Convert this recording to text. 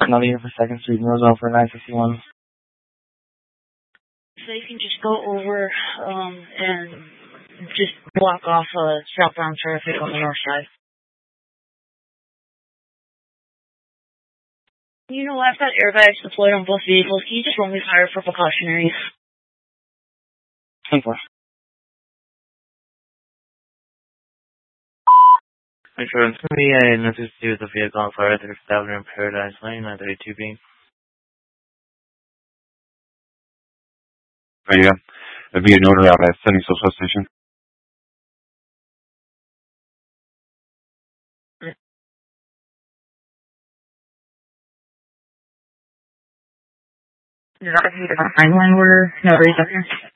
Another here for 2nd Street in Roselle for 961. So you can just go over and just block off southbound traffic on the north side. You know, I've got airbags deployed on both vehicles. Can you just roll me fire for precautionary? 10-4. Insurance VA, notice to the vehicle on fire at the Avenue in Paradise Lane, 932B. Yeah. There'll be a notary out at Sunny Social Station. Is that a timeline order? No, right up here.